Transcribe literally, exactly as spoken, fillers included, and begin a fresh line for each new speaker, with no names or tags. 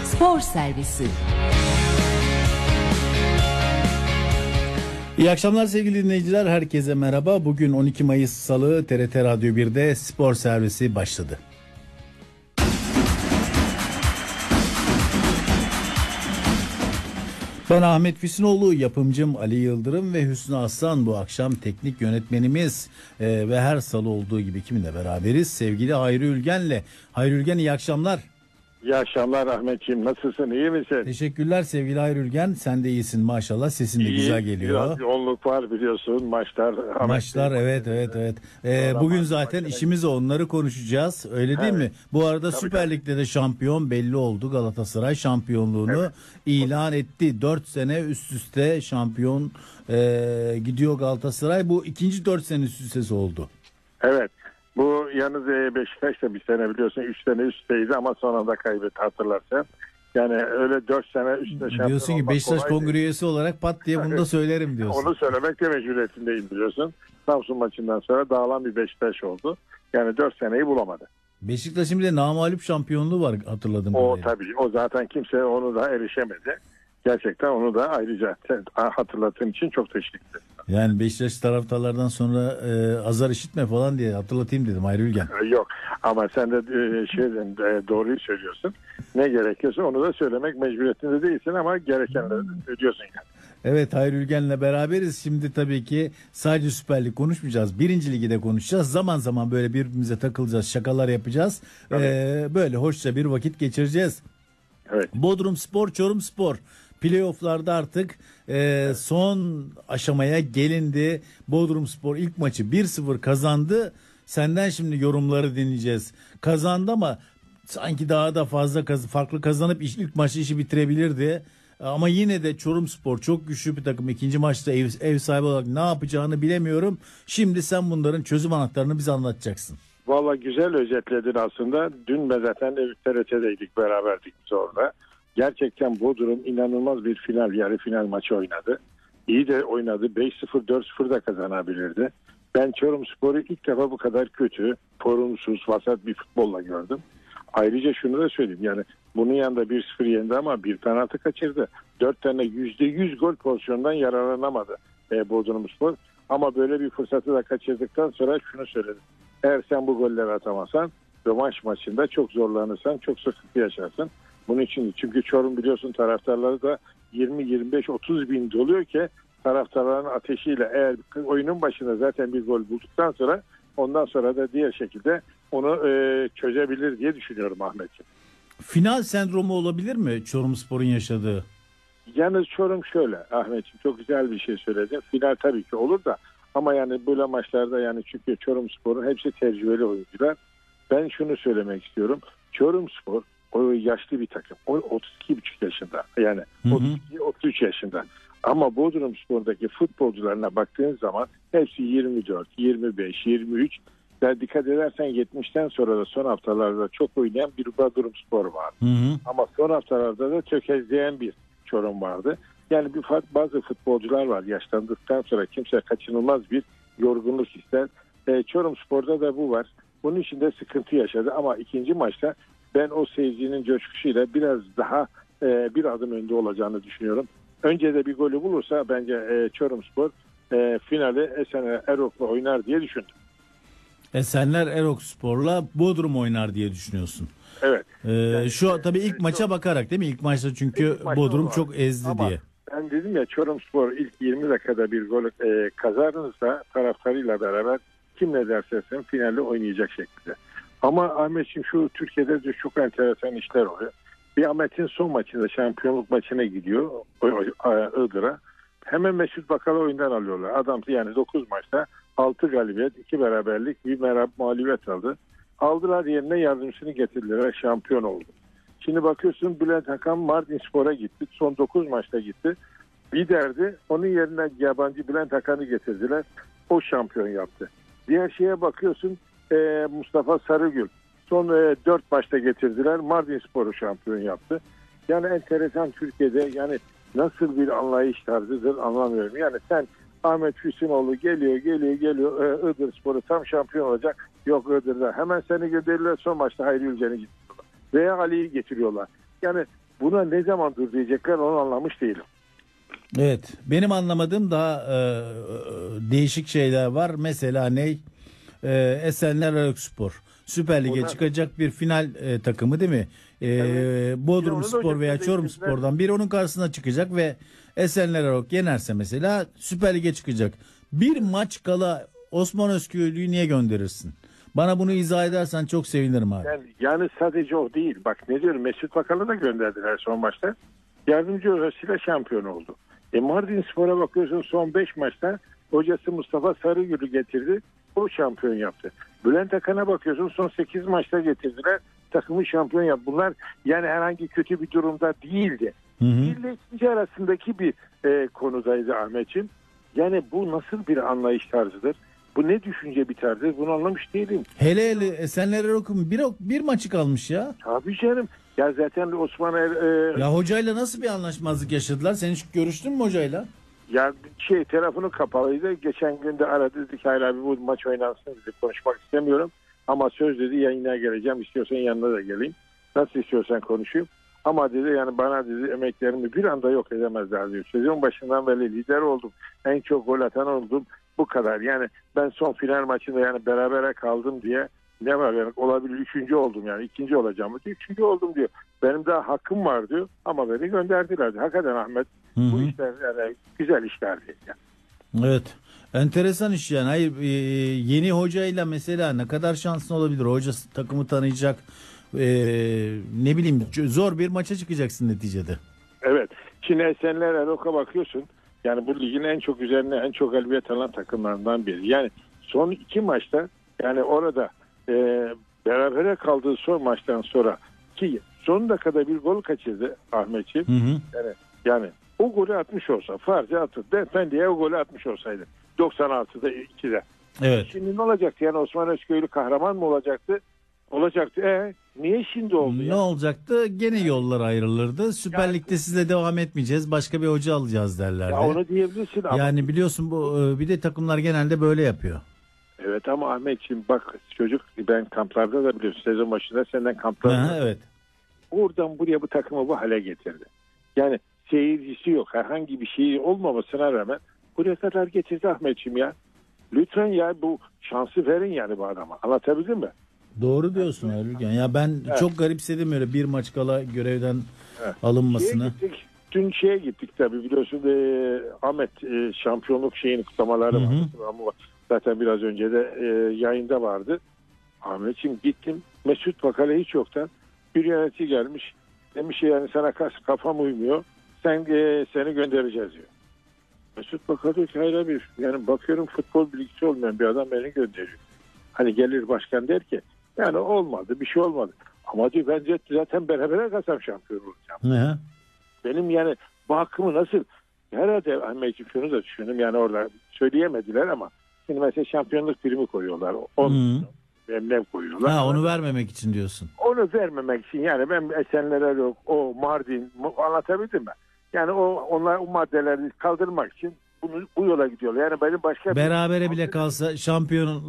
Spor Servisi.
İyi akşamlar sevgili dinleyiciler, herkese merhaba. Bugün on iki Mayıs Salı, T R T Radyo bir'de Spor Servisi başladı. Ben Ahmet Füsunoğlu, yapımcım Ali Yıldırım ve Hüsnü Aslan bu akşam teknik yönetmenimiz ee, ve her salı olduğu gibi kiminle beraberiz? Sevgili Hayri Ülgen'le. Hayri Ülgen, iyi akşamlar.
İyi akşamlar Ahmetciğim, nasılsın, iyi misin?
Teşekkürler sevgili Hayri Ülgen, sen de iyisin maşallah, sesin de
İyi,
güzel geliyor.
Biraz yoğunluk var biliyorsun, maçlar.
Maçlar evet evet evet. Ee, bugün zaten işimiz onları konuşacağız, öyle değil evet. mi? Bu arada tabii Süper Lig'de de şampiyon belli oldu. Galatasaray şampiyonluğunu evet. ilan etti. dört sene üst üste şampiyon e, gidiyor Galatasaray. Bu ikinci dört sene üst üste oldu.
Evet. Bu yalnız Beşiktaş da bir sene biliyorsun üç sene üst üsteydi ama sonunda kaybetti, hatırlarsan. Yani öyle dört sene üst üste şampiyon
diyorsun ki Beşiktaş kongre üyesi olarak pat diye bunu da söylerim diyorsun.
Onu söylemek de mecburiyetindeyim biliyorsun. Samsun maçından sonra dağılan bir Beşiktaş oldu. Yani dört seneyi bulamadı.
Beşiktaş'ın bir de namağlup şampiyonluğu var hatırladım.
O kadarıyla. Tabii o zaten kimse onu da erişemedi. Gerçekten onu da ayrıca hatırlattığın için çok teşekkür ederim.
Yani Beşiktaş taraftarlardan sonra e, azar işitme falan diye hatırlatayım dedim Hayri Ülgen.
Yok ama sen de e, şeyden e, doğruyu söylüyorsun. Ne gerekiyorsa onu da söylemek mecburiyetinde değilsin ama gerekenleri de söylüyorsun yani. Evet,
Hayri Ülgen'le beraberiz. Şimdi tabii ki sadece Süper Lig konuşmayacağız. Birinci Ligi de konuşacağız. Zaman zaman böyle birbirimize takılacağız, şakalar yapacağız. Ee, böyle hoşça bir vakit geçireceğiz.
Evet.
Bodrum Spor, Çorum Spor. Playoff'larda artık e, son aşamaya gelindi. Bodrumspor ilk maçı bir sıfır kazandı. Senden şimdi yorumları dinleyeceğiz. Kazandı ama sanki daha da fazla kaz- farklı kazanıp iş, ilk maçı işi bitirebilirdi. Ama yine de Çorumspor çok güçlü bir takım. İkinci maçta ev, ev sahibi olarak ne yapacağını bilemiyorum. Şimdi sen bunların çözüm anahtarını bize anlatacaksın.
Valla güzel özetledin aslında. Dün de zaten T R T'deydik, beraberdik biz orada. Gerçekten Bodrum inanılmaz bir final, yarı final maçı oynadı. İyi de oynadı. beş sıfır dört sıfır da kazanabilirdi. Ben Çorumspor'u ilk defa bu kadar kötü, formsuz, vasat bir futbolla gördüm. Ayrıca şunu da söyleyeyim. Yani bunun yanında bir sıfır yendi ama bir penaltı kaçırdı. dört tane yüzde yüz gol pozisyondan yararlanamadı e, Bodrumspor. Ama böyle bir fırsatı da kaçırdıktan sonra şunu söyledim. Eğer sen bu golleri atamasan, rövanş maçında çok zorlanırsan, çok sıkıntı yaşarsın. Bunun için, çünkü Çorum biliyorsun taraftarları da yirmi yirmi beş otuz bin doluyor ki taraftarların ateşiyle eğer oyunun başında zaten bir gol bulduktan sonra ondan sonra da diğer şekilde onu e, çözebilir diye düşünüyorum Ahmetciğim.
Final sendromu olabilir mi Çorumspor'un yaşadığı?
Yalnız Çorum şöyle Ahmetciğim, çok güzel bir şey söyledin. Final tabii ki olur da ama yani böyle maçlarda yani çünkü Çorumspor'un hepsi tecrübeli oyuncular. Ben şunu söylemek istiyorum. Çorumspor o yaşlı bir takım. O otuz iki buçuk yaşında. Yani hı hı. otuz iki otuz üç yaşında. Ama Bodrumspor'daki futbolcularına baktığın zaman hepsi yirmi dört, yirmi beş, yirmi üç. Ve dikkat edersen yetmişten sonra da son haftalarda çok oynayan bir Bodrumspor var. Hı hı. Ama son haftalarda da tökezleyen bir Çorum vardı. Yani bir bazı futbolcular var. Yaşlandıktan sonra kimse kaçınılmaz bir yorgunluk ister. E, Çorumspor'da da bu var. Bunun için de sıkıntı yaşadı ama ikinci maçta ben o seyircinin coşkusuyla biraz daha e, bir adım önde olacağını düşünüyorum. Önce de bir golü bulursa bence e, Çorumspor e, finali Esenler Erok'la oynar diye düşündüm.
Esenler Erokspor'la Bodrum oynar diye düşünüyorsun.
Evet.
Ee, yani, şu tabii ilk e, maça çok, bakarak değil mi? İlk maçta çünkü ilk maçta Bodrum çok ezdi ama diye.
Ben dedim ya Çorumspor ilk yirmi dakikada bir gol e, kazanırsa taraftarıyla beraber kim ne derse sen finalde oynayacak şekilde. Ama Ahmetciğim şu Türkiye'de de çok enteresan işler oluyor. Bir Ahmet'in son maçında şampiyonluk maçına gidiyor Iğdır'a. Hemen Mesut Bakal'ı oyundan alıyorlar. Adam yani dokuz maçta altı galibiyet, iki beraberlik, bir mağlubiyet aldı. Aldılar yerine yardımcısını getirdiler. Şampiyon oldu. Şimdi bakıyorsun Bülent Hakan Mardinspor'a gitti. Son dokuz maçta gitti. Liderdi. Onun yerine yabancı Bülent Hakan'ı getirdiler. O şampiyon yaptı. Diğer şeye bakıyorsun e, Mustafa Sarıgül. Son e, dört maçta getirdiler. Mardinspor'u şampiyon yaptı. Yani enteresan Türkiye'de yani nasıl bir anlayış tarzıdır anlamıyorum. Yani sen Ahmet Füsunoğlu geliyor geliyor geliyor e, Iğdırspor'u tam şampiyon olacak. Yok Iğdır'da. Hemen seni gönderiyorlar, son maçta Hayri Ülgen'i getiriyorlar. Veya Ali'yi getiriyorlar. Yani buna ne zaman dur diyecekler onu anlamış değilim.
Evet. Benim anlamadığım daha e, değişik şeyler var. Mesela ne? E, Esenler Erokspor. Süper Lig'e
Onlar...
çıkacak bir final e, takımı değil mi? E,
Evet.
Bodrum Spor veya Çorum Spor'dan biri onun karşısına çıkacak ve Esenler Erok yenerse mesela Süper Lig'e çıkacak. Bir maç kala Osman Özköylü'yü niye gönderirsin? Bana bunu izah edersen çok sevinirim abi.
Yani, yani sadece o değil. Bak ne diyorum, Mesut Bakal'ı da gönderdiler son maçta. Yardımcı hocasıyla şampiyon oldu. E Mardin Spor'a bakıyorsun, son beş maçta hocası Mustafa Sarıgül'ü getirdi. O şampiyon yaptı. Bülent Akan'a bakıyorsun, son sekiz maçta getirdiler. Takımı şampiyon yaptı. Bunlar yani herhangi kötü bir durumda değildi.
Hı hı.
Bir ile ikinci arasındaki bir e, konudaydı Ahmetciğim. Yani bu nasıl bir anlayış tarzıdır? Bu ne düşünce bir tarzıdır? Bunu anlamış değilim.
Hele hele Esenler Erok'un bir, bir maçı kalmış ya.
Tabii canım. Ya zaten Osman Er, e,
Ya hocayla nasıl bir anlaşmazlık yaşadılar? Sen hiç görüştün mü hocayla?
ya şey telefonu kapalıydı. Geçen gün de aradı, dedi ki hayır abi bu maç oynansın, dedi. Konuşmak istemiyorum. Ama söz dedi yayına geleceğim. İstiyorsan yanına da geleyim. Nasıl istiyorsan konuşayım. Ama dedi yani bana dedi emeklerimi bir anda yok edemezler diyor. Sezon başından beri lider oldum. En çok gol atan oldum. Bu kadar. Yani ben son final maçında yani berabere kaldım diye ne var yani, olabilir üçüncü oldum yani ikinci olacağım diyor. Üçüncü oldum diyor. Benim daha hakkım var diyor ama beni gönderdiler diyor. Hakikaten Ahmet,
Hı hı.
bu işler yani güzel işler değil yani.
Evet. Enteresan iş yani. Hayır, e, yeni hocayla mesela ne kadar şanslı olabilir? Hoca takımı tanıyacak. E, ne bileyim zor bir maça çıkacaksın neticede.
Evet. Şimdi Esenler Erok'a bakıyorsun. Yani bu ligin en çok üzerine en çok galibiyet alan takımlarından biri. Yani son iki maçta yani orada e, berabere kaldığı son maçtan sonra ki son dakikada bir gol kaçırdı Ahmetciğim.
Hı hı.
Yani, yani o golü atmış olsa farca atır. Defendiye o golü atmış olsaydı doksan altıda ikide.
Evet.
Şimdi ne olacaktı? Yani Osman Özköylü kahraman mı olacaktı? Olacaktı. E niye şimdi oldu
Ne
ya?
olacaktı? Gene yollar ayrılırdı. Süper
Yani-
Lig'de sizle devam etmeyeceğiz. Başka bir hoca alacağız derlerdi.
Ya onu diyebilirsin ama.
Yani biliyorsun bu e, bir de takımlar genelde böyle yapıyor.
Evet ama Ahmetciğim bak çocuk, ben kamplarda da biliyorsun sezon başında senden kamplarda
Aha, evet.
oradan buraya bu takımı bu hale getirdi. Yani seyircisi yok, herhangi bir şey olmamasına rağmen buraya kadar getirdi Ahmetciğim ya. Lütfen ya bu şansı verin yani bu adama. Anlatabildim mi?
Doğru diyorsun Ergün. Ya ben
Evet.
çok garipsedim öyle bir maç kala görevden
Evet.
alınmasını.
Şeye gittik, dün şeye gittik tabii biliyorsun e, Ahmet e, şampiyonluk şeyini kutlamaları
Hı hı.
vardı. Ama zaten biraz önce de e, yayında vardı. Ahmetciğim gittim. Mesut Bakal'a hiç yoktan bir yönetici gelmiş. Demiş yani sana kas, kafam uymuyor. Sen e, seni göndereceğiz diyor. Mesut Bakal diyor ki hayır abi yani bakıyorum futbol bilgisi olmayan bir adam beni gönderiyor. Hani gelir başkan der ki yani olmadı bir şey olmadı. Ama diyor bence zaten berabere kalsam şampiyon olacağım.
Hı hı.
Benim yani bu hakkımı nasıl herhalde Ahmetciğim şunu da düşündüm yani orada söyleyemediler ama şimdi mesela şampiyonluk primi koyuyorlar. on
Hı.
emlak koyuyorlar.
Ha, onu vermemek için diyorsun.
Onu vermemek için yani ben Esenler'e yok o Mardin anlatabildim mi? Yani o onlar o maddeleri kaldırmak için bunu bu yola gidiyorlar. Yani benim başka bir-
Berabere bile kalsa şampiyon